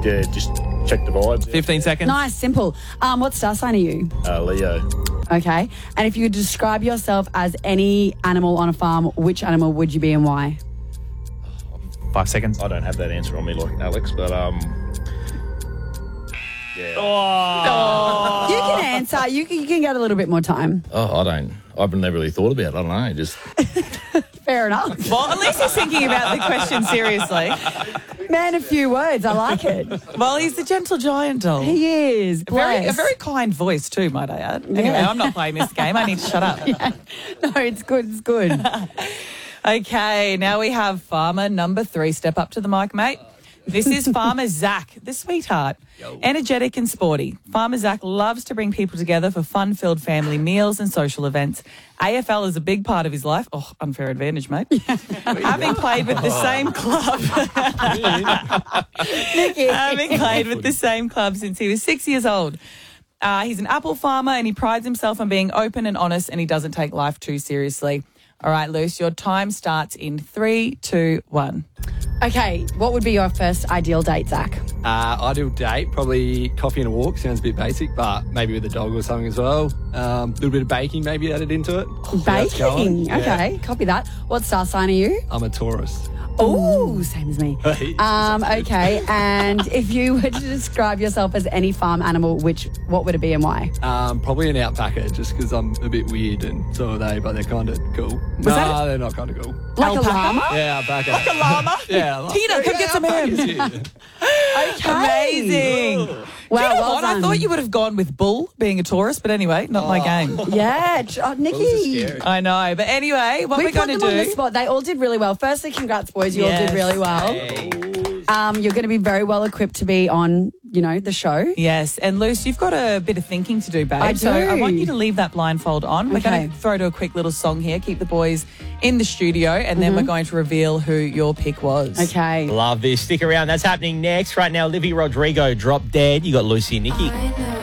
Yeah, just check the vibes. 15 seconds. Nice, simple. What star sign are you? Leo. Okay. And if you could describe yourself as any animal on a farm, which animal would you be and why? 5 seconds. I don't have that answer on me like Alex, but yeah. Oh. You can answer. You can get a little bit more time. Oh, I don't. I've never really thought about it. I don't know. Just Fair enough. Well, at least he's thinking about the question seriously. Man, a few words. I like it. Well, he's the gentle giant doll. He is. A Bless. very kind voice too, might I add. Anyway, Yeah. I'm not playing this game. I need to shut up. No, it's good. It's good. Okay, now we have farmer number 3. Step up to the mic, mate. This is Farmer Zach, the sweetheart. Energetic and sporty. Farmer Zach loves to bring people together for fun-filled family meals and social events. AFL is a big part of his life. Oh, unfair advantage, mate. Having played with the same club. Having played with the same club since he was 6 years old. He's an apple farmer and he prides himself on being open and honest, and he doesn't take life too seriously. All right, Luce, your time starts in 3, 2, 1. Okay, what would be your first ideal date, Zach? Ideal date, probably coffee and a walk. Sounds a bit basic, but maybe with a dog or something as well. A little bit of baking maybe added into it. Baking. Yeah. Okay, copy that. What star sign are you? I'm a Taurus. Oh, same as me. Okay, and if you were to describe yourself as any farm animal, what would it be and why? Probably an alpaca, just because I'm a bit weird and so are they, but they're kind of cool. They're not kind of cool. Like a llama? Yeah, alpaca. Like a llama? Yeah. Tina, come get some ham. Okay. Amazing. Wow, Do you know well what? I done. thought you would have gone with bull, being a Taurus, but anyway, not my game. Yeah, Nikki. I know. But anyway, what We we're put going them to on the do... spot. They all did really well. Firstly, congrats, boys. You all did really well. You're going to be very well equipped to be on, the show. Yes, and Luce, you've got a bit of thinking to do, babe. I So do. I want you to leave that blindfold on. We're Okay. going to throw to a quick little song here, keep the boys in the studio, and then we're going to reveal who your pick was. Okay. Love this. Stick around. That's happening next. Right now, Livy Rodrigo, Drop Dead. You got Lucy and Nikki.